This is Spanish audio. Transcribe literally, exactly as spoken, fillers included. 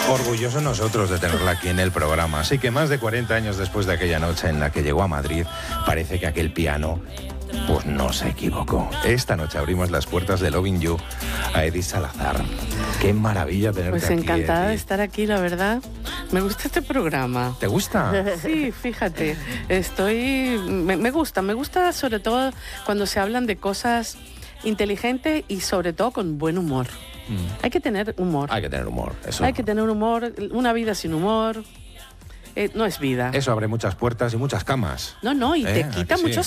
Orgullosos nosotros de tenerla aquí en el programa. Así que más de cuarenta años después de aquella noche en la que llegó a Madrid, parece que aquel piano pues no se equivocó. Esta noche abrimos las puertas de Loving You a Edith Salazar. Qué maravilla tenerte pues aquí. Pues encantada Edith. de estar aquí, la verdad. Me gusta este programa. ¿Te gusta? Sí, fíjate. Estoy... Me, me gusta, me gusta sobre todo cuando se hablan de cosas inteligentes y sobre todo con buen humor. Mm. Hay que tener humor. Hay que tener humor. Eso. Hay que tener humor. Una vida sin humor... Eh, no es vida. Eso abre muchas puertas y muchas camas. No, no, y ¿Eh? te quita muchos